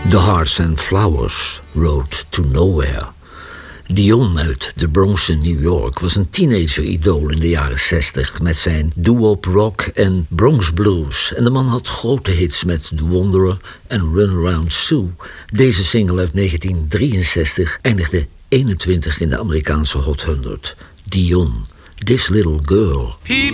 The Hearts and Flowers, Road to Nowhere. Dion uit de Bronx in New York was een teenager-idool in de jaren 60... met zijn doo-wop rock en Bronx blues. En de man had grote hits met The Wanderer en Run Around Sue. Deze single uit 1963 eindigde 21 in de Amerikaanse Hot 100. Dion, This Little Girl.